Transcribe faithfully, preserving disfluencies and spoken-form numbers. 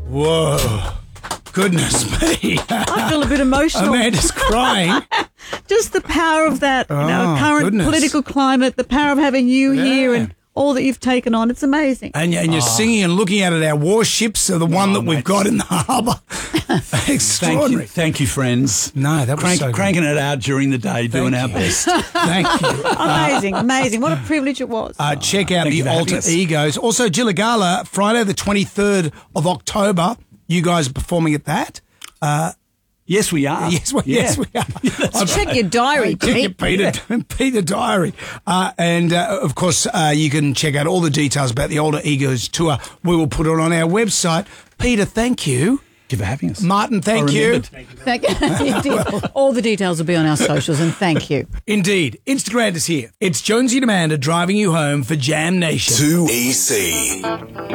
Whoa. Goodness me. I feel a bit emotional. Amanda's crying. Just the power of that, you know, Oh, current goodness. political climate, the power of having you Yeah. here and all that you've taken on. It's amazing. And, and you're singing and looking out at our warships, are the one Oh, that we've mate. got in the harbour. Thank you, Extraordinary. thank you, friends. No, that was Crank, so good. cranking it out during the day, doing our you. best. Thank you. Amazing, amazing. What a privilege it was. Uh, check out Thank the you for having Alter us. Egos. Also, Gilligala, Friday the twenty-third of October. You guys are performing at that. Yes, we are. Yes, we, Yeah. yes, we are. I've- Check your diary, Check your Pete. Peter, Peter Diary. Uh, and, uh, of course, uh, you can check out all the details about the Alter Egos tour. We will put it on our website. Peter, thank you. Thank you for having us. Martin, thank I you. remembered. Thank you. did. All the details will be on our socials, and thank you. Indeed. Instagram is here. It's Jonesy and Amanda driving you home for Jam Nation. two E C.